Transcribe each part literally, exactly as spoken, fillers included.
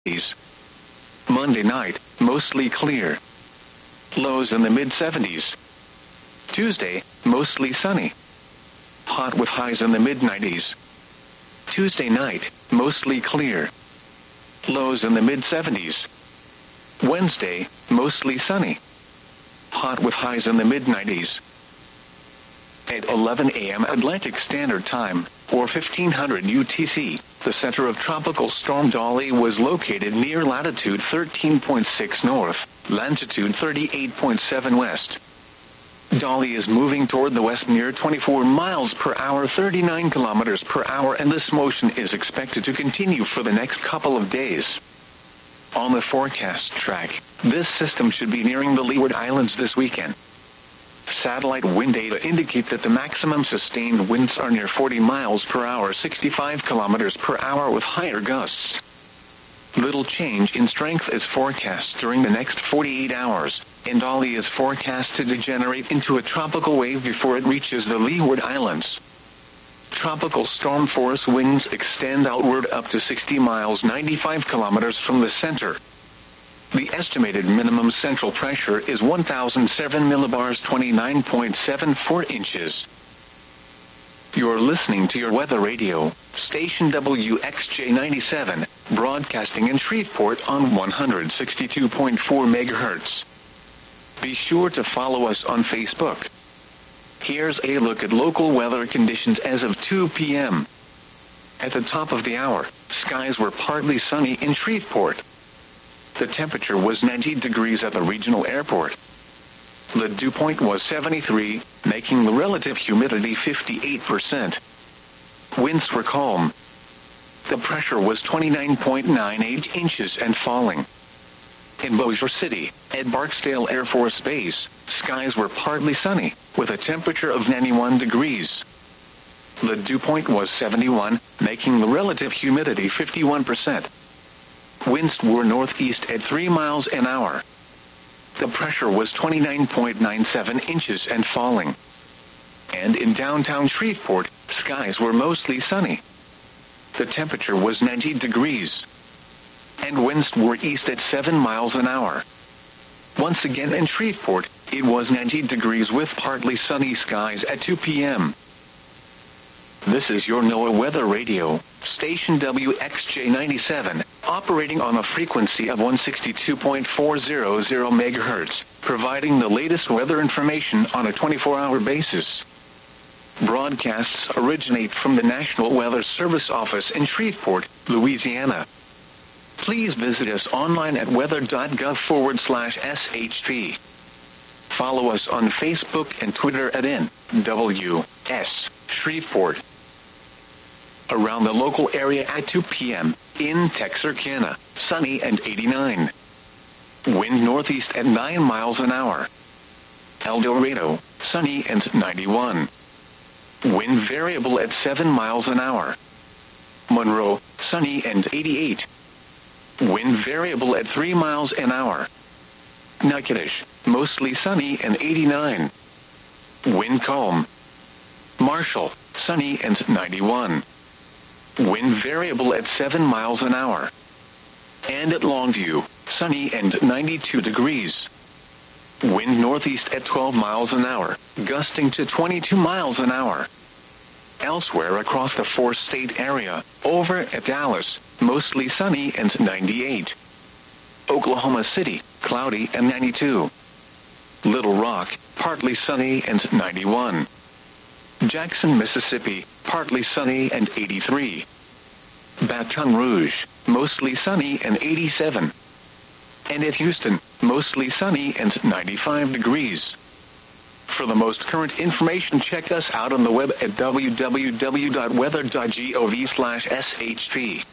Monday night, mostly clear. Lows in the mid seventies. Tuesday, mostly sunny. Hot with highs in the mid nineties. Tuesday night, mostly clear. Lows in the mid seventies. Wednesday, mostly sunny. Hot with highs in the mid nineties. At eleven a m Atlantic Standard Time, or fifteen hundred U T C, the center of Tropical Storm Dolly was located near latitude thirteen point six north, longitude thirty-eight point seven west. Dolly is moving toward the west near twenty-four miles per hour, thirty-nine kilometers per hour, and this motion is expected to continue for the next couple of days. On the forecast track, this system should be nearing the Leeward Islands this weekend. Satellite wind data indicate that the maximum sustained winds are near forty miles per hour, sixty-five kilometers per hour, with higher gusts. Little change in strength is forecast during the next forty-eight hours, and Dolly is forecast to degenerate into a tropical wave before it reaches the Leeward Islands. Tropical storm force winds extend outward up to sixty miles, ninety-five kilometers from the center. The estimated minimum central pressure is one thousand seven millibars, twenty-nine point seven four inches. You're listening to your weather radio, station W X J ninety-seven, broadcasting in Shreveport on one hundred sixty-two point four megahertz. Be sure to follow us on Facebook. Here's a look at local weather conditions as of two p m At the top of the hour, skies were partly sunny in Shreveport. The temperature was ninety degrees at the regional airport. The dew point was seventy-three, making the relative humidity fifty-eight percent. Winds were calm. The pressure was twenty-nine point nine eight inches and falling. In Bossier City, at Barksdale Air Force Base, skies were partly sunny, with a temperature of ninety-one degrees. The dew point was seventy-one, making the relative humidity fifty-one percent. Winds were northeast at three miles an hour. The pressure was twenty-nine point nine seven inches and falling. And in downtown Shreveport, skies were mostly sunny. The temperature was ninety degrees. And winds were east at seven miles an hour. Once again in Shreveport, it was ninety degrees with partly sunny skies at two p m This is your NOAA Weather Radio, station W X J ninety-seven, operating on a frequency of one hundred sixty-two point four hundred megahertz, providing the latest weather information on a twenty-four hour basis. Broadcasts originate from the National Weather Service office in Shreveport, Louisiana. Please visit us online at weather.gov forward slash SHP. Follow us on Facebook and Twitter at N W S Shreveport. Around the local area at two p m, in Texarkana, sunny and eighty-nine. Wind northeast at nine miles an hour. El Dorado, sunny and ninety-one. Wind variable at seven miles an hour. Monroe, sunny and eighty-eight. Wind variable at three miles an hour. Natchitoches, mostly sunny and eighty-nine. Wind calm. Marshall, sunny and ninety-one. Wind variable at seven miles an hour. And at Longview, sunny and ninety-two degrees. Wind northeast at twelve miles an hour, gusting to twenty-two miles an hour. Elsewhere across the four-state area, over at Dallas, mostly sunny and ninety-eight. Oklahoma City, cloudy and ninety-two. Little Rock, partly sunny and ninety-one. Jackson, Mississippi, partly sunny and eighty-three. Baton Rouge, mostly sunny and eighty-seven. And at Houston, mostly sunny and ninety-five degrees. For the most current information, check us out on the web at w w w dot weather dot gov slash S H P.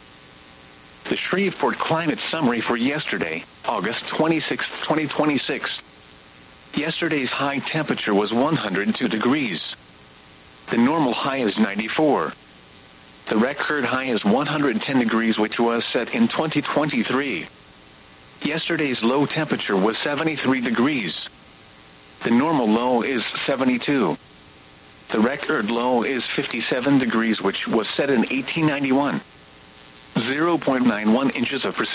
The Shreveport Climate Summary for yesterday, August twenty-sixth, twenty twenty-six. Yesterday's high temperature was one hundred two degrees. The normal high is ninety-four. The record high is one hundred ten degrees, which was set in twenty twenty-three. Yesterday's low temperature was seventy-three degrees. The normal low is seventy-two. The record low is fifty-seven degrees, which was set in eighteen ninety-one. zero point nine one inches of precipitation.